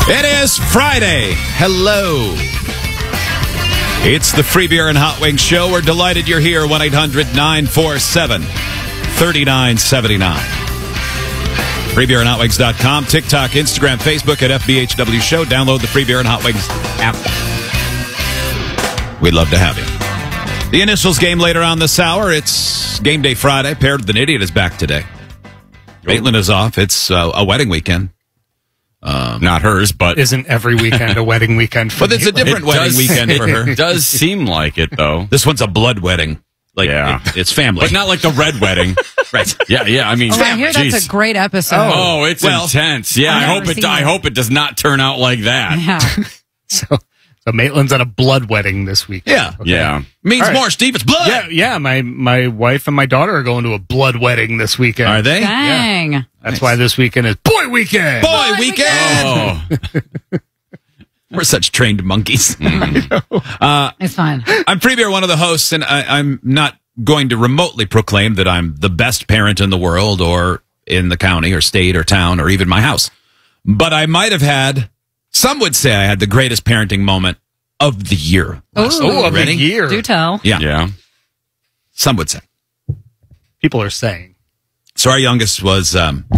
It is Friday. Hello. It's the Free Beer and Hot Wings Show. We're delighted you're here. 1-800-947-3979. FreeBeerandHotWings.com, TikTok, Instagram, Facebook at FBHW Show. Download the Free Beer and Hot Wings app. We'd love to have you. The Initials game later on this hour. It's Game Day Friday. Paired with an Idiot is back today. Maitland is off. It's a wedding weekend. Not hers, but... Isn't every weekend a wedding weekend for But it's a different wedding weekend for her. It does seem like it, though. This one's a blood wedding. Like, yeah. It's family. But not like the red wedding. Right. Yeah, I mean... I hear that's a great episode. Oh, it's intense. Yeah, I hope it does not turn out like that. Yeah. So Maitland's at a blood wedding this week. Yeah. Okay. Yeah. Means more, Steve. It's blood. Yeah. My wife and my daughter are going to a blood wedding this weekend. Are they? Dang. Yeah. That's why this weekend is Boy Weekend. Boy weekend. Oh. We're such trained monkeys. It's fine. I'm Free Beer, one of the hosts, and I'm not going to remotely proclaim that I'm the best parent in the world or in the county or state or town or even my house. But I might have had, some would say I had the greatest parenting moment of the year. Of the year. Do tell. Yeah. Some would say. People are saying. So our youngest was,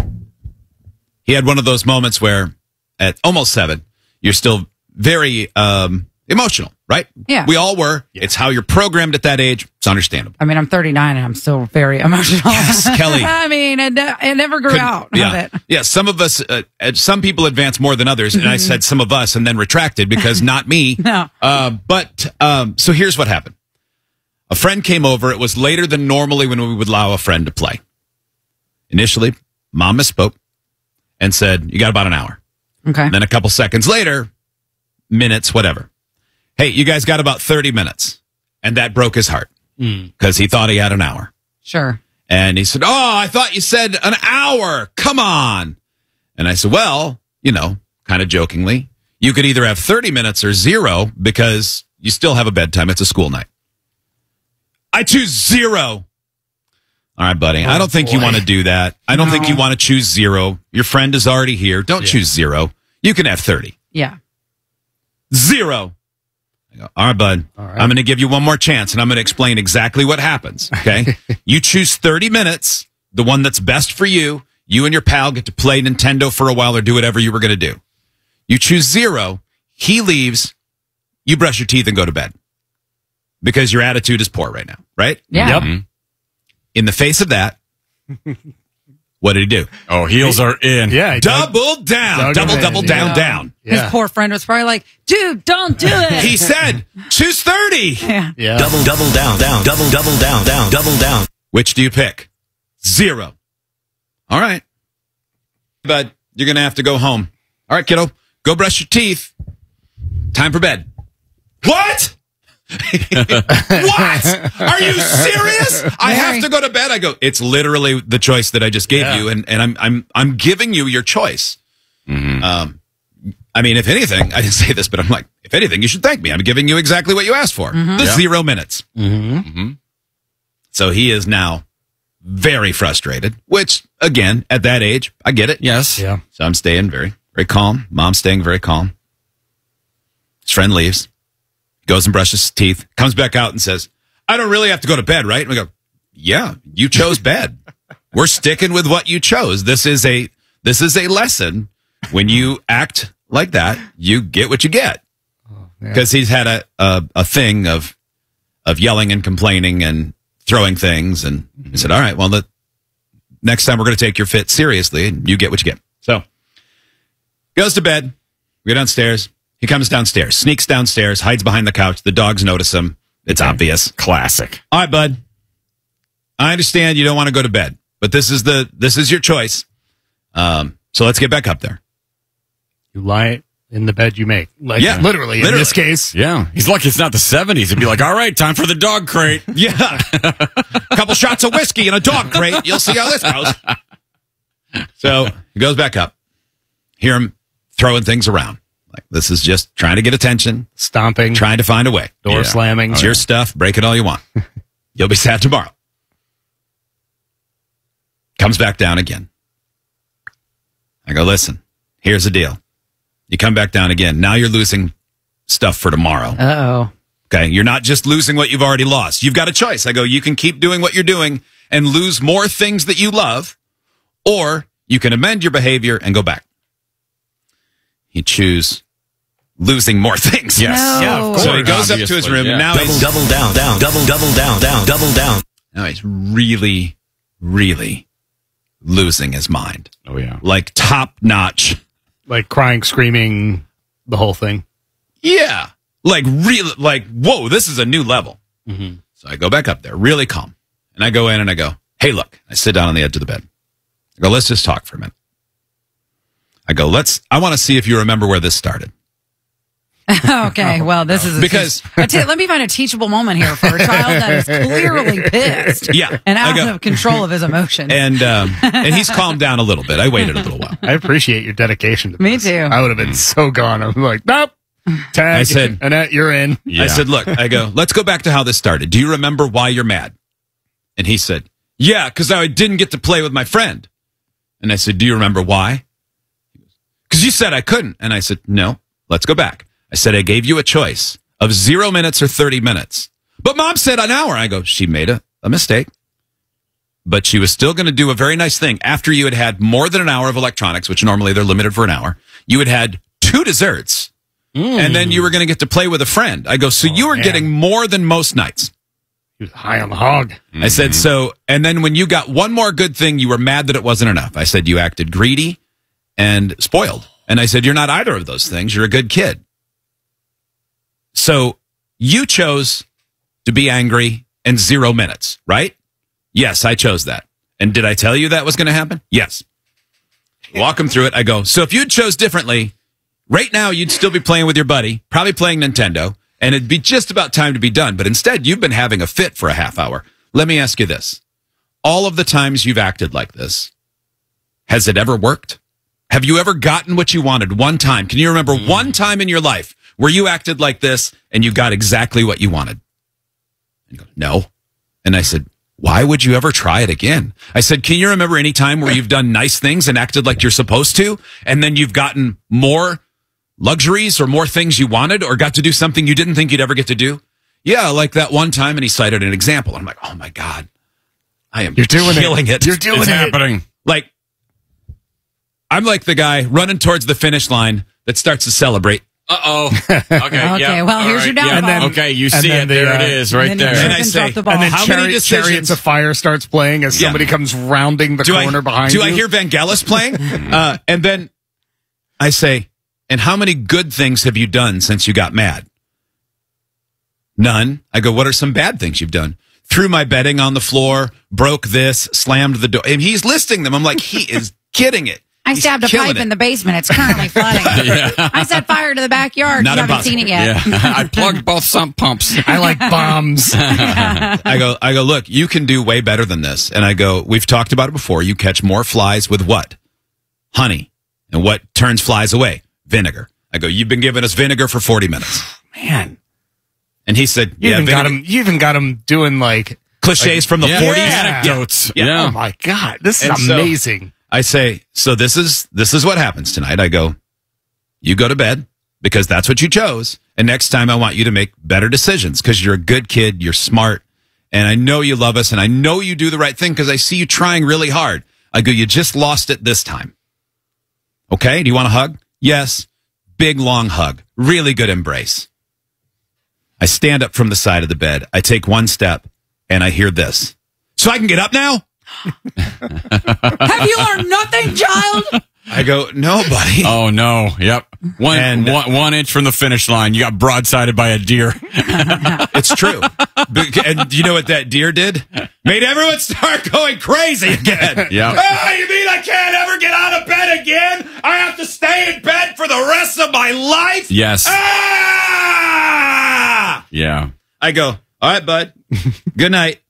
he had one of those moments where at almost 7, you're still very emotional, right? Yeah. We all were. Yeah. It's how you're programmed at that age. It's understandable. I mean, I'm 39 and I'm still very emotional. Yes, Kelly. I mean, it never grew out of it. Yeah, some of us, some people advance more than others, and I said some of us and then retracted because not me. No. So here's what happened. A friend came over. It was later than normally when we would allow a friend to play. Initially, Mom misspoke and said, you got about an hour. Okay. And then a couple seconds later, minutes, whatever. Hey, you guys got about 30 minutes. And that broke his heart because he thought he had an hour. Sure. And he said, oh, I thought you said an hour. Come on. And I said, well, kind of jokingly, you could either have 30 minutes or 0 because you still have a bedtime. It's a school night. I choose 0. All right, buddy. I don't think you want to do that. I don't think you want to choose 0. Your friend is already here. Don't choose 0. You can have 30. Yeah. 0. I go, all right, bud. All right. I'm going to give you one more chance, and I'm going to explain exactly what happens, okay? You choose 30 minutes, the one that's best for you. You and your pal get to play Nintendo for a while or do whatever you were going to do. You choose 0. He leaves. You brush your teeth and go to bed because your attitude is poor right now, right? Yeah. Yep. Mm-hmm. In the face of that, what did he do? Oh, heels are in. Yeah. Double down. Double down. His poor friend was probably like, dude, don't do it. He said, choose 30. Yeah. Double down. Double down. Which do you pick? 0. All right. But you're going to have to go home. All right, kiddo. Go brush your teeth. Time for bed. What? What? Are you serious? I have to go to bed. I go, it's literally the choice that I just gave you, and I'm giving you your choice. Mm-hmm. I mean, if anything, I didn't say this, but I'm like, if anything, you should thank me. I'm giving you exactly what you asked for. The 0 minutes. Mm-hmm. So he is now very frustrated, which, again, at that age, I get it. Yes. Yeah. So I'm staying very, very calm. Mom's staying very calm. His friend leaves. Goes and brushes his teeth, comes back out and says, I don't really have to go to bed, right? And we go, yeah, you chose bed. We're sticking with what you chose. This is a lesson. When you act like that, you get what you get. Because he's had a thing of yelling and complaining and throwing things. And he said, all right, well, the next time we're going to take your fit seriously and you get what you get. So goes to bed. We go downstairs. He comes downstairs, sneaks downstairs, hides behind the couch. The dogs notice him. It's obvious. Classic. All right, bud. I understand you don't want to go to bed, but this is your choice. So let's get back up there. You lie in the bed you make. Literally, in this case. Yeah. He's lucky it's not the 70s. He'd be like, all right, time for the dog crate. Yeah. A couple shots of whiskey and a dog crate. You'll see how this goes. So he goes back up. Hear him throwing things around. Like, this is just trying to get attention. Stomping. Trying to find a way. Door slamming. It's your stuff. Break it all you want. You'll be sad tomorrow. Comes back down again. I go, listen, here's the deal. You come back down again. Now you're losing stuff for tomorrow. Uh-oh. Okay, you're not just losing what you've already lost. You've got a choice. I go, you can keep doing what you're doing and lose more things that you love, or you can amend your behavior and go back. You choose losing more things. Yes. No. Yeah, of course. So he goes up to his room, and now he's Double down, double down. now he's really, really losing his mind. Oh, yeah. Like top notch. Like crying, screaming, the whole thing. Yeah. Like really, like, whoa, this is a new level. Mm-hmm. So I go back up there, really calm. And I go in and I go, hey, look. I sit down on the edge of the bed. I go, let's just talk for a minute. I go, I want to see if you remember where this started. Okay, well, this is let me find a teachable moment here for a child that is clearly pissed. Yeah. And out of control of his emotions. And he's calmed down a little bit. I waited a little while. I appreciate your dedication to Me this. too. I would have been so gone. I'm like, nope. Tag. I said, Annette, you're in. Yeah. I said, look, I go, let's go back to how this started. Do you remember why you're mad? And he said, yeah, because I didn't get to play with my friend. And I said, do you remember why? Because you said I couldn't. And I said, no, let's go back. I said, I gave you a choice of 0 minutes or 30 minutes. But Mom said an hour. I go, she made a mistake. But she was still going to do a very nice thing. After you had had more than an hour of electronics, which normally they're limited for an hour, you had had 2 desserts. And then you were going to get to play with a friend. I go, so you were getting more than most nights. He was high on the hog. I said, so, and then when you got one more good thing, you were mad that it wasn't enough. I said, you acted greedy and spoiled. And I said, you're not either of those things. You're a good kid. So you chose to be angry in 0 minutes, right? Yes, I chose that. And did I tell you that was going to happen? Yes. Walk him through it. I go, so if you chose differently, right now you'd still be playing with your buddy, probably playing Nintendo, and it'd be just about time to be done. But instead, you've been having a fit for a half hour. Let me ask you this. All of the times you've acted like this, has it ever worked? Have you ever gotten what you wanted one time? Can you remember one time in your life where you acted like this and you got exactly what you wanted? And you go, no. And I said, why would you ever try it again? I said, can you remember any time where you've done nice things and acted like you're supposed to, and then you've gotten more luxuries or more things you wanted, or got to do something you didn't think you'd ever get to do? Yeah, like that one time, and he cited an example. I'm like, oh my God, you're killing it. You're doing It's it. happening. Like, I'm like the guy running towards the finish line that starts to celebrate. Uh-oh. Okay. Okay, well, here's your downfall. And then- Okay, you and see then it. the, There it is, right and there. then And I you say- drop the ball. And then How many decisions- Chariots of Fire starts playing as somebody comes rounding the corner behind you. Do I hear Vangelis playing? And then I say, and how many good things have you done since you got mad? None. I go, what are some bad things you've done? Threw my bedding on the floor, broke this, slammed the door. And he's listing them. I'm like, he is getting it. I He's stabbed a killing pipe it. in the basement. It's currently flooding. I set fire to the backyard. Not you haven't impossible. seen it yet. Yeah. I plugged both sump pumps. I like bombs. I go, look, you can do way better than this. And I go, we've talked about it before. You catch more flies with what? Honey. And what turns flies away? Vinegar. I go, you've been giving us vinegar for 40 minutes. Man. And he said, You even got him doing like cliches from the 40s. Anecdotes. Yeah. oh my God, this is And so- amazing. I say, so this is what happens tonight. I go, you go to bed because that's what you chose. And next time I want you to make better decisions because you're a good kid. You're smart. And I know you love us. And I know you do the right thing because I see you trying really hard. I go, you just lost it this time. Okay. Do you want a hug? Yes. Big, long hug. Really good embrace. I stand up from the side of the bed. I take one step and I hear this. So I can get up now? Have you learned nothing, child? I go, no, buddy. Oh, no. Yep. One inch from the finish line, you got broadsided by a deer. It's true. And you know what that deer did? Made everyone start going crazy again. Yeah. Oh, you mean I can't ever get out of bed again? I have to stay in bed for the rest of my life? Yes. Ah! Yeah. I go, all right, bud. Good night.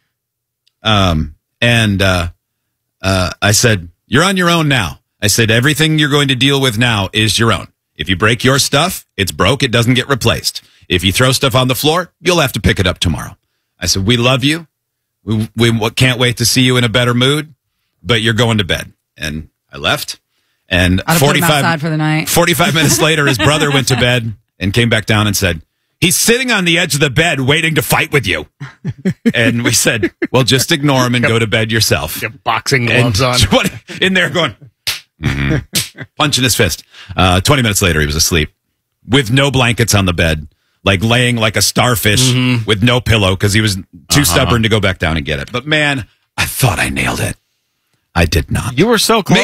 I said, you're on your own now. I said, everything you're going to deal with now is your own. If you break your stuff, it's broke. It doesn't get replaced. If you throw stuff on the floor, you'll have to pick it up tomorrow. I said, we love you. We can't wait to see you in a better mood, but you're going to bed. And I left. And I'd have put him outside for the night. 45 minutes later, his brother went to bed and came back down and said, he's sitting on the edge of the bed waiting to fight with you. And we said, well, just ignore him and go to bed yourself. Get boxing gloves on. In there going, punching his fist. 20 minutes later, he was asleep with no blankets on the bed, like laying like a starfish with no pillow because he was too stubborn to go back down and get it. But man, I thought I nailed it. I did not. You were so close.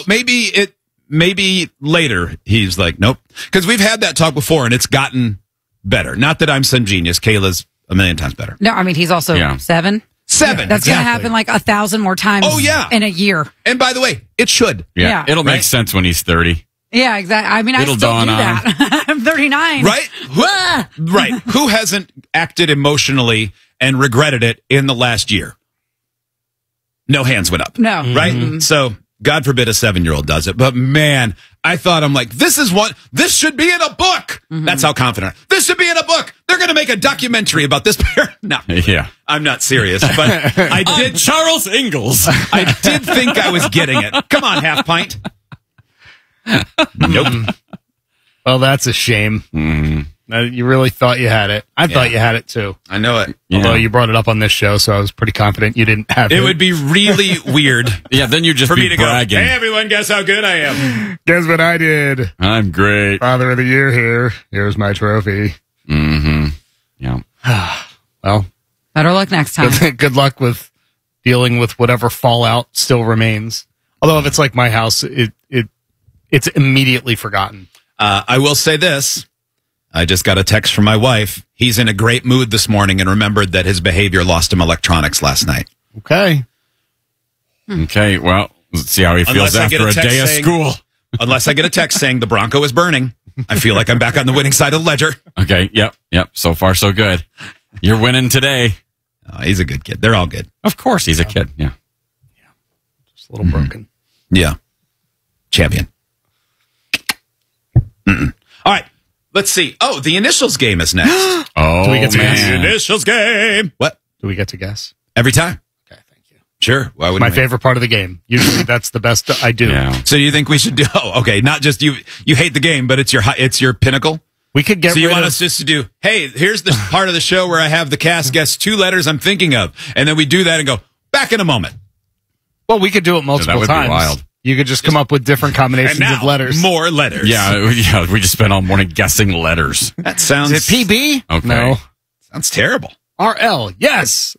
Maybe later he's like, nope. Because we've had that talk before and it's gotten better. Not that I'm some genius. Kayla's a million times better. No, I mean, he's also 7. That's going to happen like 1,000 more times in a year. And by the way, it should. Yeah. It'll make sense when he's 30. Yeah, exactly. I mean, It'll I still do that. I'm 39. Right? Right. Who hasn't acted emotionally and regretted it in the last year? No hands went up. No. Right? Mm-hmm. So, God forbid a 7-year-old does it. But man, I thought, I'm like, this should be in a book. Mm-hmm. That's how confident. This should be in a book. They're going to make a documentary about this parent. No. Yeah. I'm not serious. But I did. Charles Ingalls. I did think I was getting it. Come on, half pint. Nope. Well, that's a shame. You really thought you had it. I thought you had it too. I know it. Although you brought it up on this show, so I was pretty confident you didn't have it. It would be really weird. Yeah, then you just for be me to bragging. Go, hey, everyone, guess how good I am. Guess what I did? I'm great. Father of the Year here. Here's my trophy. Yeah. Well, better luck next time. Good luck with dealing with whatever fallout still remains. Although if it's like my house, it's immediately forgotten. I will say this. I just got a text from my wife. He's in a great mood this morning and remembered that his behavior lost him electronics last night. Okay. Okay, well, let's see how he feels after a day of school. Unless I get a text saying the Bronco is burning, I feel like I'm back on the winning side of the ledger. Okay, yep. So far, so good. You're winning today. Oh, he's a good kid. They're all good. Of course he's a kid, yeah. Just a little broken. Yeah. Champion. All right. Let's see. Oh, the initials game is next. Do we get to guess? The initials game. What? Do we get to guess? Every time. Okay, thank you. Sure. Why wouldn't my we? favorite part of the game. Usually that's the best I do. Yeah. So you think we should do, okay, not just you hate the game, but it's your pinnacle? We could get So you want us just to do, hey, here's the part of the show where I have the cast guess 2 letters I'm thinking of. And then we do that and go, back in a moment. Well, we could do it multiple times. That would be wild. You could just come up with different combinations and now, of letters. More letters. Yeah, we just spent all morning guessing letters. That sounds... Is it PB? Okay. No. Sounds terrible. RL. Yes.